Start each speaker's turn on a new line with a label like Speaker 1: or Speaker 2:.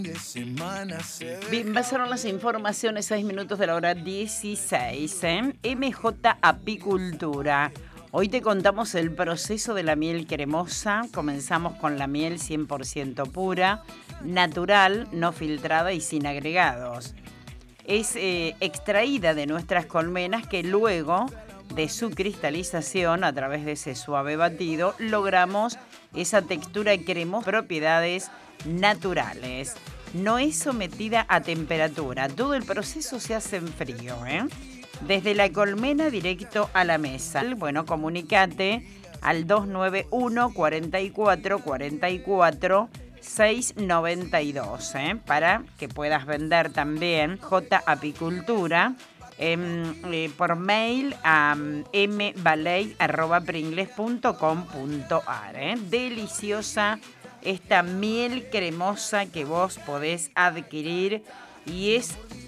Speaker 1: Bien, pasaron las informaciones, 6 minutos de la hora 16. MJ Apicultura. Hoy te contamos el proceso de la miel cremosa. Comenzamos con la miel 100% pura, natural, no filtrada y sin agregados. Es extraída de nuestras colmenas que luego de su cristalización a través de ese suave batido logramos esa textura cremosa, propiedades naturales. No es sometida a temperatura, todo el proceso se hace en frío, Desde la colmena directo a la mesa. Bueno, comunícate al 291 44 44 692, para que puedas vender también J Apicultura por mail a mbaley@pringles.com.ar. Deliciosa esta miel cremosa que vos podés adquirir y es